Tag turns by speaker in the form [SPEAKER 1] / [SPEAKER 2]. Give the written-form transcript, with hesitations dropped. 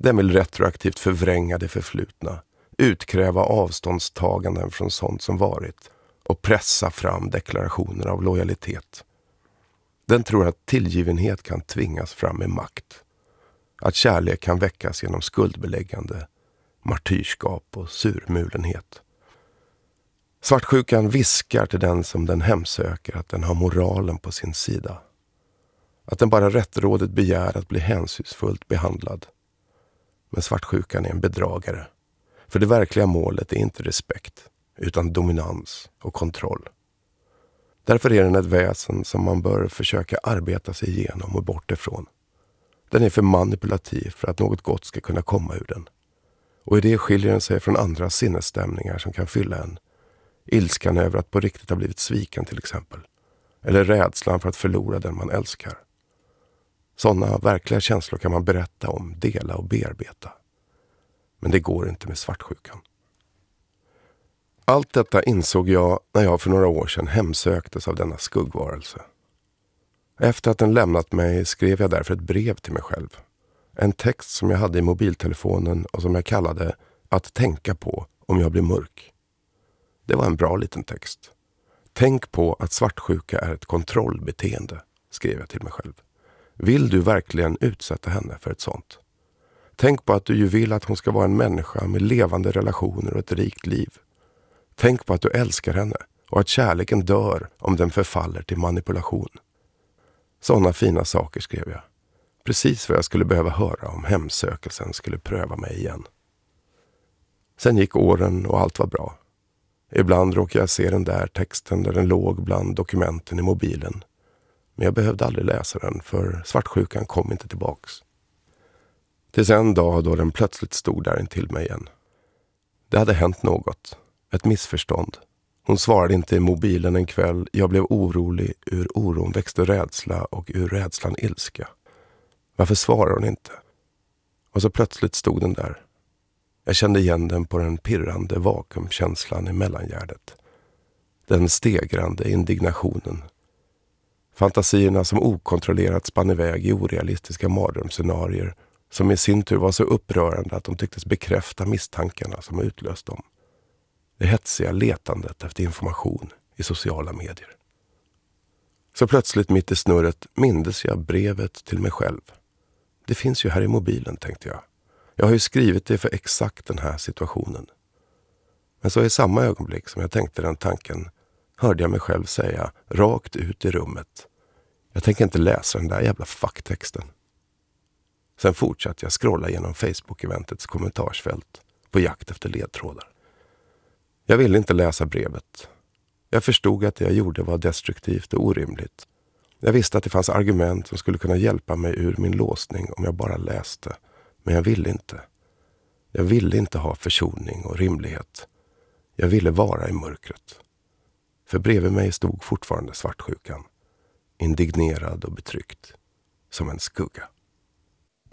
[SPEAKER 1] Den vill retroaktivt förvränga det förflutna, utkräva avståndstaganden från sånt som varit och pressa fram deklarationer av lojalitet. Den tror att tillgivenhet kan tvingas fram med makt. Att kärlek kan väckas genom skuldbeläggande, martyrskap och surmulenhet. Svartsjukan viskar till den som den hemsöker att den har moralen på sin sida. Att den bara rättrådigt begär att bli hänsynsfullt behandlad. Men svartsjukan är en bedragare. För det verkliga målet är inte respekt, utan dominans och kontroll. Därför är den ett väsen som man bör försöka arbeta sig igenom och bort ifrån. Den är för manipulativ för att något gott ska kunna komma ur den. Och i det skiljer den sig från andra sinnesstämningar som kan fylla en. Ilskan över att på riktigt ha blivit sviken till exempel. Eller rädslan för att förlora den man älskar. Sådana verkliga känslor kan man berätta om, dela och bearbeta. Men det går inte med svartsjukan. Allt detta insåg jag när jag för några år sedan hemsöktes av denna skuggvarelse. Efter att den lämnat mig skrev jag därför ett brev till mig själv. En text som jag hade i mobiltelefonen och som jag kallade att tänka på om jag blir mörk. Det var en bra liten text. Tänk på att svartsjuka är ett kontrollbeteende, skrev jag till mig själv. Vill du verkligen utsätta henne för ett sånt? Tänk på att du ju vill att hon ska vara en människa med levande relationer och ett rikt liv. Tänk på att du älskar henne och att kärleken dör om den förfaller till manipulation. Sådana fina saker skrev jag. Precis vad jag skulle behöva höra om hemsökelsen skulle pröva mig igen. Sen gick åren och allt var bra. Ibland råkade jag se den där texten där den låg bland dokumenten i mobilen. Men jag behövde aldrig läsa den för svartsjukan kom inte tillbaks. Tills en dag då den plötsligt stod där intill mig igen. Det hade hänt något. Ett missförstånd. Hon svarade inte i mobilen en kväll. Jag blev orolig. Ur oron växte rädsla och ur rädslan ilska. Varför svarar hon inte? Och så plötsligt stod den där. Jag kände igen den på den pirrande vakuumkänslan i mellangärdet. Den stegrande indignationen. Fantasierna som okontrollerat spann iväg i orealistiska mardrömsscenarier som i sin tur var så upprörande att de tycktes bekräfta misstankarna som utlöst dem. Det hetsiga letandet efter information i sociala medier. Så plötsligt mitt i snurret mindes jag brevet till mig själv. Det finns ju här i mobilen, tänkte jag. Jag har ju skrivit det för exakt den här situationen. Men så i samma ögonblick som jag tänkte den tanken hörde jag mig själv säga rakt ut i rummet. Jag tänker inte läsa den där jävla facktexten. Sen fortsatte jag scrolla genom Facebook-eventets kommentarsfält på jakt efter ledtrådar. Jag ville inte läsa brevet. Jag förstod att det jag gjorde var destruktivt och orimligt. Jag visste att det fanns argument som skulle kunna hjälpa mig ur min låsning om jag bara läste. Men jag ville inte. Jag ville inte ha försoning och rimlighet. Jag ville vara i mörkret. För bredvid mig stod fortfarande svartsjukan. Indignerad och betryckt. Som en skugga.